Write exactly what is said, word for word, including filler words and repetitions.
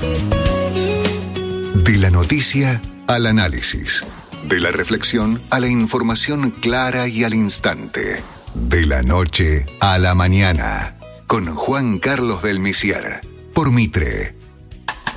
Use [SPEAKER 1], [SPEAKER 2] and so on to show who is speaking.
[SPEAKER 1] De la noticia al análisis. De la reflexión a la información clara y al instante. De la noche a la mañana. Con Juan Carlos del Misier. Por Mitre.